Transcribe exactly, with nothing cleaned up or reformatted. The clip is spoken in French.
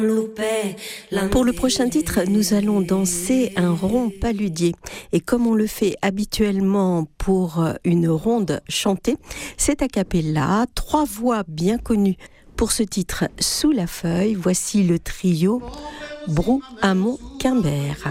Pour le prochain titre, nous allons danser un rond paludier. Et comme on le fait habituellement pour une ronde chantée, c'est a cappella, trois voix bien connues. Pour ce titre, Sous la feuille, voici le trio Brou, Hamon, Quimbert.